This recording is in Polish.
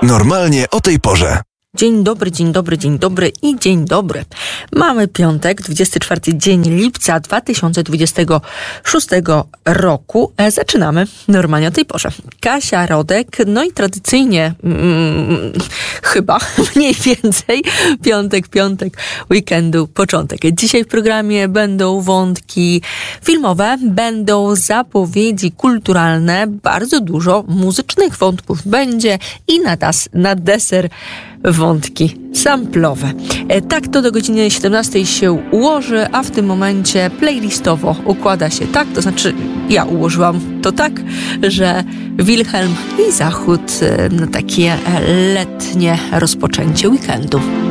Normalnie o tej porze. Dzień dobry i dzień dobry. Mamy piątek, 24 dzień lipca 2026 roku. Zaczynamy normalnie o tej porze. Kasia Rodek, no i tradycyjnie chyba mniej więcej piątek weekendu, początek. Dzisiaj w programie będą wątki filmowe, będą zapowiedzi kulturalne, bardzo dużo muzycznych wątków będzie i na deser wątki samplowe. Tak to do godziny 17 się ułoży, a w tym momencie playlistowo układa się tak, to znaczy ja ułożyłam to tak, że Wilhelm i Zachód na takie letnie rozpoczęcie weekendu.